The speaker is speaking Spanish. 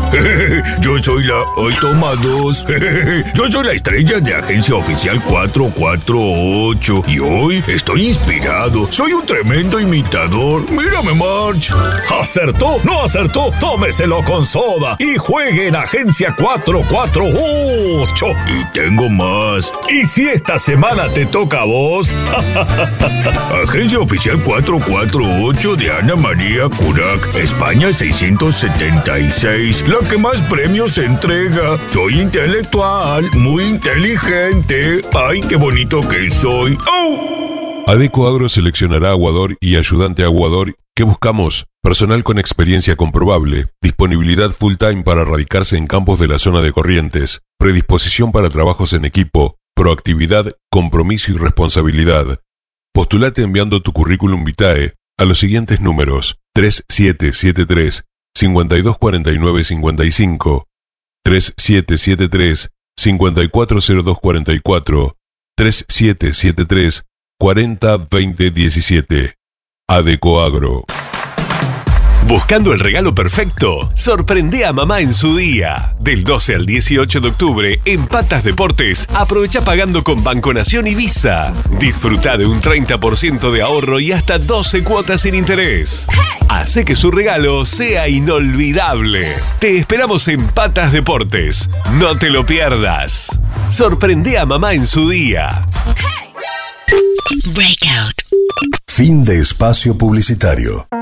Yo soy la... Hoy toma dos. Yo soy la estrella de Agencia Oficial 448 y hoy estoy inspirado. Soy un tremendo imitador. Mírame, March. ¿Acertó? ¿No acertó? Tómeselo con soda y juegue en Agencia 448. Y tengo más. ¿Y si esta semana te toca a vos? Agencia Oficial 448 de Ana María Curac, España 676, la que más premios entrega. Soy intelectual, muy inteligente. ¡Ay, qué bonito que soy! ¡Oh! Adeco Agro seleccionará aguador y ayudante aguador. ¿Qué buscamos? Personal con experiencia comprobable, disponibilidad full time para radicarse en campos de la zona de Corrientes, predisposición para trabajos en equipo, proactividad, compromiso y responsabilidad. Postulate enviando tu currículum vitae a los siguientes números: 3773 524955, 3773 540244, 3773 402017. Adeco Agro. Buscando el regalo perfecto, sorprende a mamá en su día. Del 12 al 18 de octubre, en Patas Deportes, aprovecha pagando con Banco Nación y Visa. Disfruta de un 30% de ahorro y hasta 12 cuotas sin interés. Hace que su regalo sea inolvidable. Te esperamos en Patas Deportes. No te lo pierdas. Sorprende a mamá en su día. Breakout. Fin de espacio publicitario.